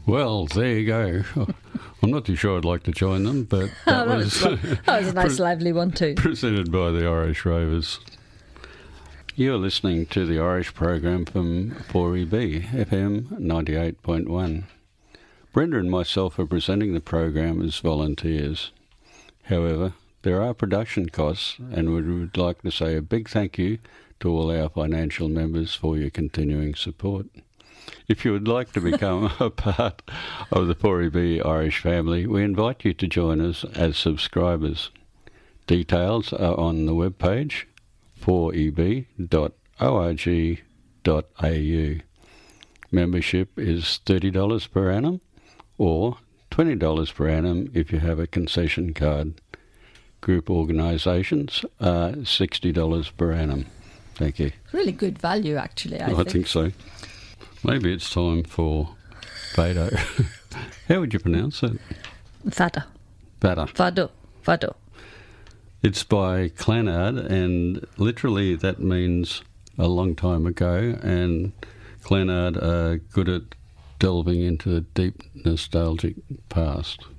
Well, there you go. I'm not too sure I'd like to join them, but that was a nice lively one too. Presented by the Irish Rovers. You're listening to the Irish program from 4EB, FM 98.1. Brenda and myself are presenting the program as volunteers. However, there are production costs, and we would like to say a big thank you to all our financial members for your continuing support. If you would like to become a part of the 4EB Irish family, we invite you to join us as subscribers. Details are on the webpage 4eb.org.au. Membership is $30 per annum or $20 per annum if you have a concession card. Group organisations are $60 per annum. Thank you. Really good value, actually, I think so. Maybe it's time for Fado. How would you pronounce it? Fado. Fado. Fado. It's by Clannad, and literally that means a long time ago, and Clannad are good at delving into the deep nostalgic past.